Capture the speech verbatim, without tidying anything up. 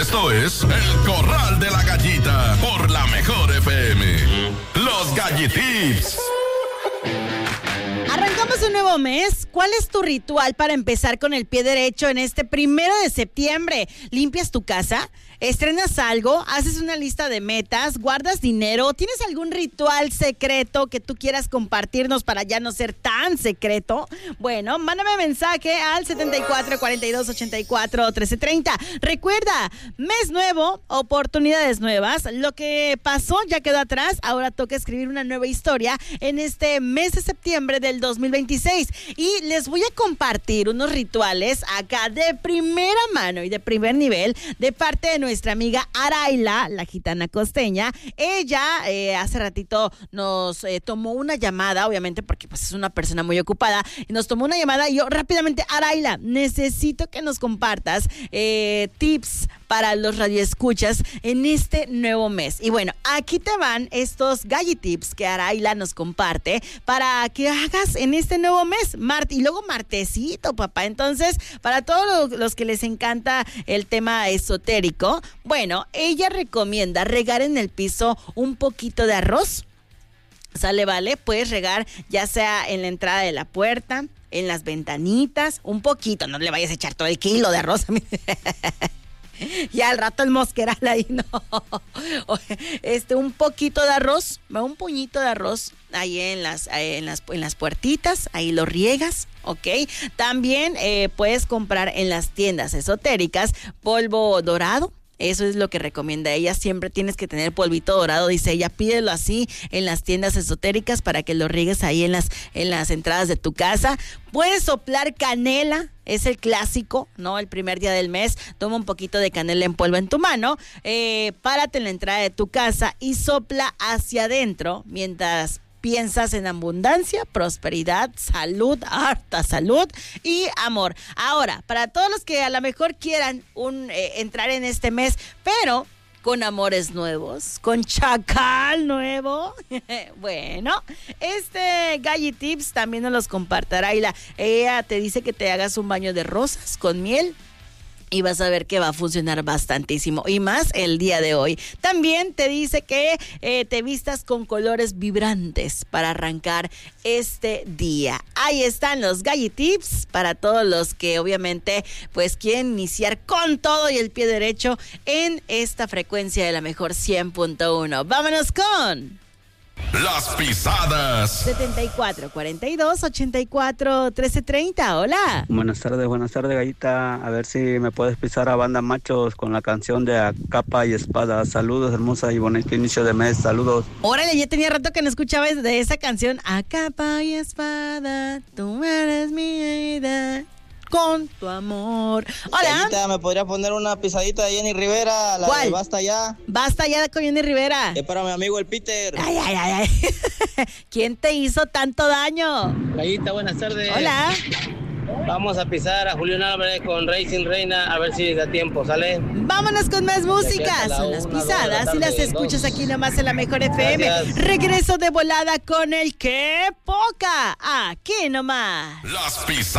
Esto es El Corral de la Gallita por la Mejor F M. Los Gallitips. Arrancamos un nuevo mes. ¿Cuál es tu ritual para empezar con el pie derecho en este primero de septiembre? ¿Limpias tu casa? ¿Estrenas algo? ¿Haces una lista de metas? ¿Guardas dinero? ¿Tienes algún ritual secreto que tú quieras compartirnos para ya no ser tan secreto? Bueno, mándame mensaje al setenta y cuatro, cuarenta y dos, ochenta y cuatro, trece treinta. Recuerda, mes nuevo, oportunidades nuevas. Lo que pasó ya quedó atrás. Ahora toca escribir una nueva historia en este mes de septiembre del dos mil veintiséis. Y les voy a compartir unos rituales acá de primera mano y de primer nivel de parte de nuestra amiga Araila, la gitana costeña. Ella eh, hace ratito nos eh, tomó una llamada, obviamente porque pues es una persona muy ocupada, y nos tomó una llamada y yo rápidamente, Araila, necesito que nos compartas eh, tips para los radioescuchas en este nuevo mes. Y bueno, aquí te van estos gallitips que Araila nos comparte para que hagas en este nuevo mes, Mart y luego martesito, papá. Entonces, para todos los, los que les encanta el tema esotérico, bueno, ella recomienda regar en el piso un poquito de arroz. Sale, vale, puedes regar ya sea en la entrada de la puerta, en las ventanitas, un poquito, no le vayas a echar todo el kilo de arroz. Y al rato el mosqueral ahí, no. Este, un poquito de arroz, un puñito de arroz ahí en las, en las, en las puertitas, ahí lo riegas, ¿ok? También eh, puedes comprar en las tiendas esotéricas polvo dorado. Eso es lo que recomienda ella. Siempre tienes que tener polvito dorado, dice ella. Pídelo así en las tiendas esotéricas para que lo riegues ahí en las, en las entradas de tu casa. Puedes soplar canela, es el clásico, ¿no? El primer día del mes, toma un poquito de canela en polvo en tu mano, eh, párate en la entrada de tu casa y sopla hacia adentro mientras piensas en abundancia, prosperidad, salud, harta salud y amor. Ahora, para todos los que a lo mejor quieran un, eh, entrar en este mes, pero con amores nuevos, con chacal nuevo, bueno, este Gallitips también nos los compartirá y la, ella te dice que te hagas un baño de rosas con miel. Y vas a ver que va a funcionar bastantísimo. Y más el día de hoy. También te dice que eh, te vistas con colores vibrantes para arrancar este día. Ahí están los Gallitips para todos los que obviamente pues quieren iniciar con todo y el pie derecho en esta frecuencia de la mejor cien punto uno. Vámonos con... Las pisadas. setenta y cuatro, cuarenta y dos, ochenta y cuatro, trece treinta. Hola. Buenas tardes, buenas tardes, Gallita. A ver si me puedes pisar a Banda Machos con la canción de A Capa y Espada. Saludos, hermosa y bonito inicio de mes. Saludos. Órale, ya tenía rato que no escuchaba de esa canción. A capa y espada, tú eres mi vida. Con tu amor. Hola. Gallita, ¿me podría poner una pisadita de Jenny Rivera? La ¿Cuál? de Basta Ya. Basta ya con Jenny Rivera. Es para mi amigo el Peter. Ay, ay, ay, ay. ¿Quién te hizo tanto daño? Gallita, buenas tardes. Hola. Vamos a pisar a Julián Álvarez con Racing Reina, a ver si da tiempo, ¿sale? Vámonos con más música. la Son las una, pisadas dos y de la las tarde, escuchas dos. aquí nomás en la Mejor F M. Gracias. Regreso de volada con el que poca. Aquí nomás. Las pisadas.